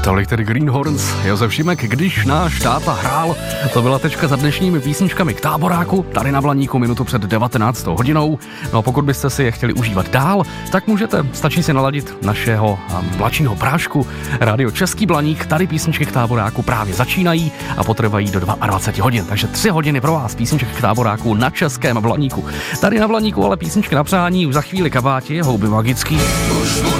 Tolik tedy Greenhorns, Josef Šimek, když náš táta hrál. To byla tečka za dnešními písničkami k Táboráku, tady na Blaníku minutu před 19. hodinou. No a pokud byste si je chtěli užívat dál, tak můžete, stačí si naladit našeho mladšího prášku Rádio Český Blaník. Tady písničky k Táboráku právě začínají a potrvají do 22 hodin. Takže 3 hodiny pro vás písniček k Táboráku na Českém Blaníku. Tady na Blaníku ale písničky na přání, už za chvíli Kabáti, Houby magický.